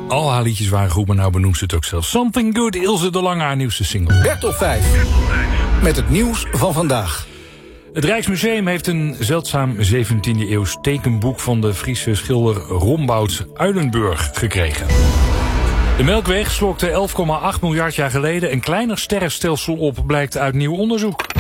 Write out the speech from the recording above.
Al haar liedjes waren goed, maar nou benoemt ze het ook zelf. Something Good, Ilse de Lange, haar nieuwste single. Bertop 5. Met het nieuws van vandaag. Het Rijksmuseum heeft een zeldzaam 17e-eeuws tekenboek van de Friese schilder Rombout Uilenburg gekregen. De Melkweg slokte 11,8 miljard jaar geleden een kleiner sterrenstelsel op, blijkt uit nieuw onderzoek.